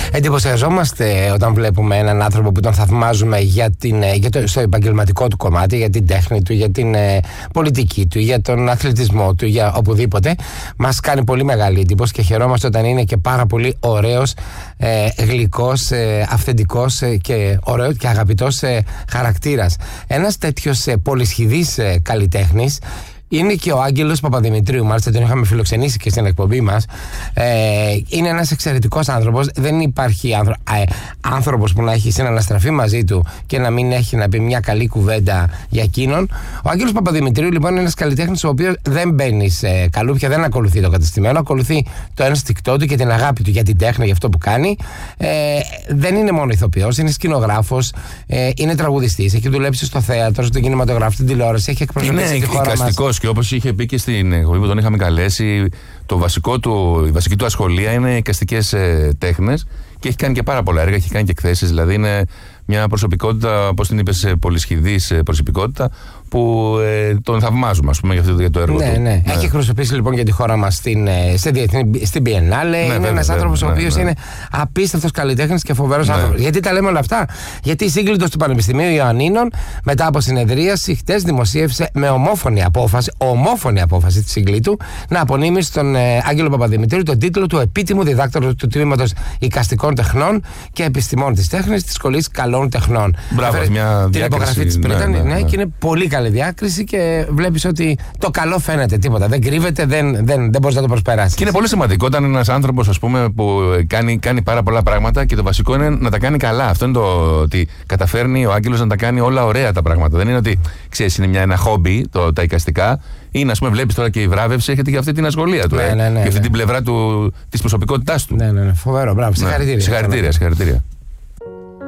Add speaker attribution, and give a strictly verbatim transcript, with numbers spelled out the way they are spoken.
Speaker 1: εντυπωσιαζόμαστε όταν βλέπουμε έναν άνθρωπο που τον θαυμάζουμε για, την, για το, στο επαγγελματικό του κομμάτι, για την τέχνη του, για την ε, πολιτική του, για τον αθλητισμό του, για οπουδήποτε. Μας κάνει πολύ μεγάλη εντύπωση και χαιρόμαστε όταν είναι και πάρα πολύ ωραίος, ε, γλυκός, ε, αυθεντικός ε, και ωραίος και αγαπητός ε, χαρακτήρας. Ένας τέτοιος ε, πολυσχηδής ε, καλλιτέχνης είναι και ο Άγγελος Παπαδημητρίου. Μάλιστα τον είχαμε φιλοξενήσει και στην εκπομπή μας. Ε, είναι ένας εξαιρετικός άνθρωπος. Δεν υπάρχει άνθρω... ε, άνθρωπος που να έχει συναναστραφεί μαζί του και να μην έχει να πει μια καλή κουβέντα για εκείνον. Ο Άγγελος Παπαδημητρίου λοιπόν είναι ένας καλλιτέχνης ο οποίος δεν μπαίνει σε καλούπια, δεν ακολουθεί το κατεστημένο, ακολουθεί το ένστικτό του και την αγάπη του για την τέχνη, για αυτό που κάνει. Ε, δεν είναι μόνο ηθοποιός, είναι σκηνογράφος, ε, είναι τραγουδιστής, έχει δουλέψει στο θέατρο, στον κινηματογράφο, στην τηλεόραση, έχει εκπροσωπήσει τη χώρα μας.
Speaker 2: Και όπως είχε πει και στην εκπομπή που τον είχαμε καλέσει, το βασικό του, η βασική του ασχολία είναι εικαστικές ε, τέχνες και έχει κάνει και πάρα πολλά έργα, έχει κάνει και εκθέσεις. Δηλαδή είναι μια προσωπικότητα, όπως την είπες, πολυσχηδής προσωπικότητα που ε, τον θαυμάζουμε, ας πούμε, για αυτό για το έργο
Speaker 1: ναι,
Speaker 2: του.
Speaker 1: Ναι, ναι. Έχει εκπροσωπήσει λοιπόν για τη χώρα μας στην, στην, στην Biennale. Ναι, είναι βέβαια, ένας άνθρωπος ναι, ο οποίος ναι. είναι απίστευτος καλλιτέχνης και φοβερός ναι. άνθρωπος. Γιατί τα λέμε όλα αυτά? Γιατί η σύγκλιτος του Πανεπιστημίου Ιωαννίνων, μετά από συνεδρίαση, χτες δημοσίευσε με ομόφωνη απόφαση, ομόφωνη απόφαση τη συγκλήτου, να απονείμει στον ε, Άγγελο Παπαδημητρίου τον τίτλο του επίτιμου διδάκτορα του τμήματος Εικαστικών Τεχνών και Επιστημών της Τέχνης της Σχολής Καλών Τεχνών.
Speaker 2: Μπράβο, μια
Speaker 1: την υπογραφή της Πρίτανη, ναι, ναι, ναι, και είναι πολύ καλή διάκριση και βλέπεις ότι το καλό φαίνεται, τίποτα. Δεν κρύβεται, δεν, δεν, δεν μπορείς να το προσπεράσεις.
Speaker 2: Και είναι πολύ σημαντικό όταν ένας άνθρωπος, ας πούμε, που κάνει, κάνει πάρα πολλά πράγματα και το βασικό είναι να τα κάνει καλά. Αυτό είναι το ότι καταφέρνει ο Άγγελος να τα κάνει όλα ωραία τα πράγματα. Δεν είναι ότι, ξέρεις, είναι μια, ένα χόμπι το, τα εικαστικά. Είναι, ας πούμε, βλέπεις τώρα και η βράβευση έχετε και αυτή την ασχολία του.
Speaker 1: Ναι,
Speaker 2: ε,
Speaker 1: ναι, ναι,
Speaker 2: και αυτή
Speaker 1: ναι.
Speaker 2: την πλευρά της προσωπικότητάς του.
Speaker 1: Ναι, ναι, ναι. Φοβερό, μπράβο. Συγχαρητήρια.
Speaker 2: Συγχαρητήρια, συγχαρητήρια.